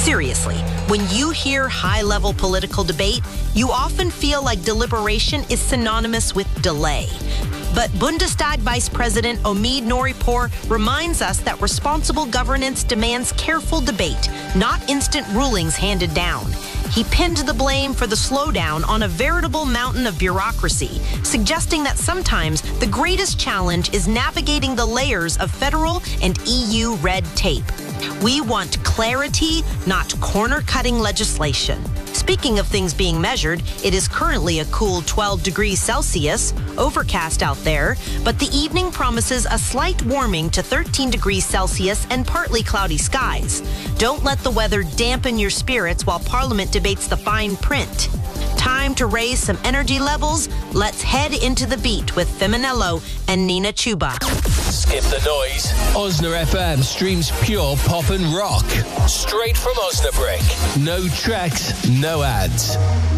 Seriously, when you hear high-level political debate, you often feel like deliberation is synonymous with delay. But Bundestag Vice President Omid Nouripour reminds us that responsible governance demands careful debate, not instant rulings handed down. He pinned the blame for the slowdown on a veritable mountain of bureaucracy, suggesting that sometimes the greatest challenge is navigating the layers of federal and EU red tape. We want clarity, not corner-cutting legislation. Speaking of things being measured, it is currently a cool 12 degrees Celsius, overcast out there, but the evening promises a slight warming to 13 degrees Celsius and partly cloudy skies. Don't let the weather dampen your spirits while Parliament debates the fine print. Time to raise some energy levels. Let's head into the beat with Feminello and Nina Chuba. Skip the noise. Osna FM streams pure pop and rock. Straight from Osnabrück. No tracks, no ads.